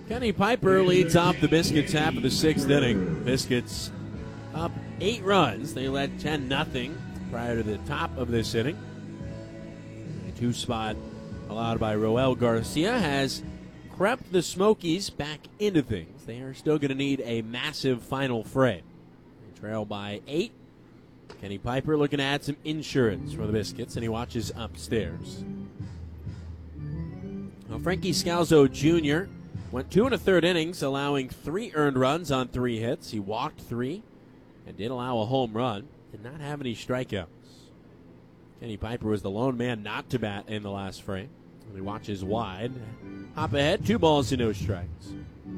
Kenny Piper leads off the Biscuits half of the sixth inning. Biscuits up 8 runs. They led 10-0 prior to the top of this inning. A 2 spot allowed by Roel Garcia has crept the Smokies back into things. They are still going to need a massive final fray. They trail by 8. Kenny Piper looking to add some insurance for the Biscuits, and he watches upstairs. Now, Frankie Scalzo Jr. went 2 1/3 innings, allowing 3 earned runs on 3 hits. He walked 3 and did allow a home run. Did not have any strikeouts. Kenny Piper was the lone man not to bat in the last frame. He watches wide. Hop ahead, 2 balls and no strikes.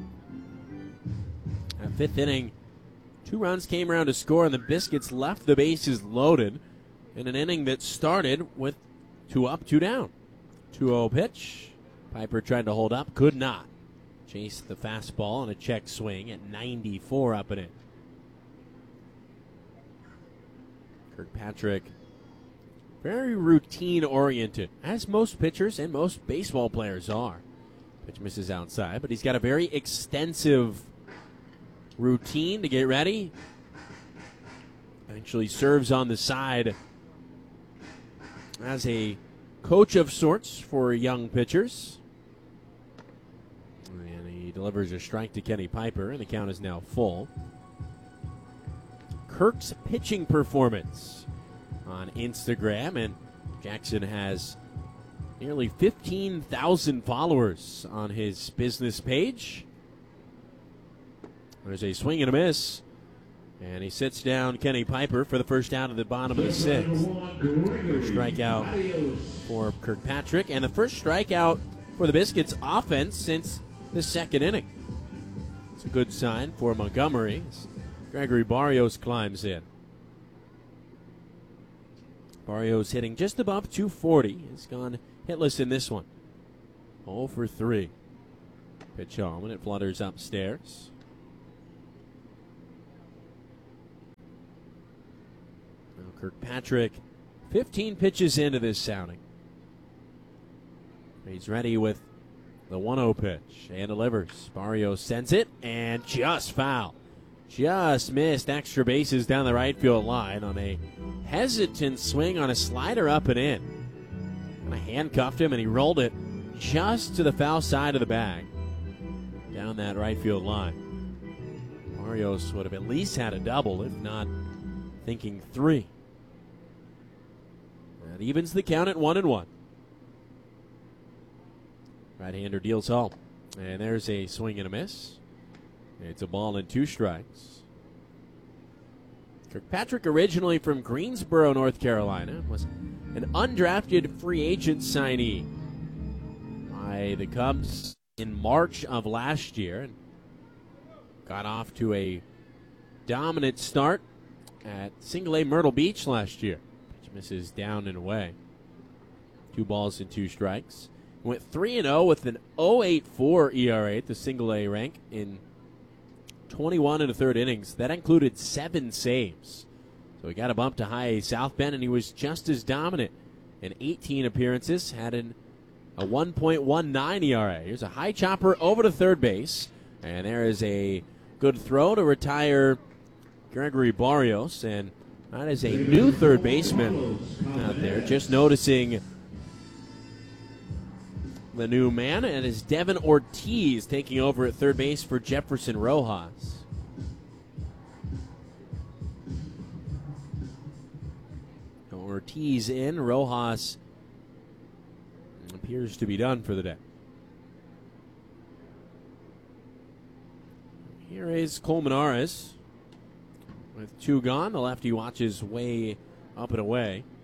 At 5th inning, 2 runs came around to score, and the Biscuits left the bases loaded in an inning that started with 2 up, 2 down. 2-0 pitch. Piper tried to hold up, could not. Chased the fastball on a check swing at 94 up and in. Kirkpatrick, very routine-oriented, as most pitchers and most baseball players are. Pitch misses outside, but he's got a very extensive routine to get ready. Actually serves on the side as a coach of sorts for young pitchers. And he delivers a strike to Kenny Piper, and the count is now full. Kirk's pitching performance on Instagram, and Jackson has nearly 15,000 followers on his business page. There's a swing and a miss, and he sits down Kenny Piper for the first out of the bottom of the 6th. First strikeout for Kirkpatrick, and the first strikeout for the Biscuits offense since the 2nd inning. It's a good sign for Montgomery as Gregory Barrios climbs in. Barrios hitting just above 240. He's gone hitless in this one. 0 for 3. Pitch home, and it flutters upstairs. Now Kirkpatrick, 15 pitches into this outing. He's ready with the 1-0 pitch and delivers. Barrios sends it, and just foul. Just missed extra bases down the right field line on a hesitant swing on a slider up and in. Kind of handcuffed him, and he rolled it just to the foul side of the bag down that right field line. Barrios would have at least had a double, if not thinking 3. That evens the count at 1-1. Right-hander deals home, and there's a swing and a miss. It's a ball and 2 strikes. Kirkpatrick, originally from Greensboro, North Carolina, was an undrafted free agent signee by the Cubs in March of last year, and got off to a dominant start at Single A Myrtle Beach last year. Pitch misses down and away. 2 balls and 2 strikes. Went 3-0 with an 0.84 ERA at the Single A rank in 21 1/3 innings. That included 7 saves. So he got a bump to high A South Bend, and he was just as dominant in 18 appearances. Had a 1.19 ERA. Here's a high chopper over to third base, and there is a good throw to retire Gregory Barrios, and that is a new third baseman out there. Just noticing the new man, and is Devin Ortiz taking over at third base for Jefferson Rojas. Ortiz in. Rojas appears to be done for the day. Here is Colmenares with 2 gone. The lefty watches way up and away.